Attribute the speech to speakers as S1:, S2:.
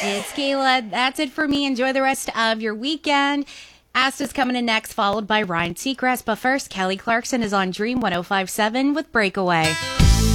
S1: It's Kayla. That's it for me. Enjoy the rest of your weekend. Asta's coming in next, followed by Ryan Seacrest. But first, Kelly Clarkson is on Dream 105.7 with Breakaway.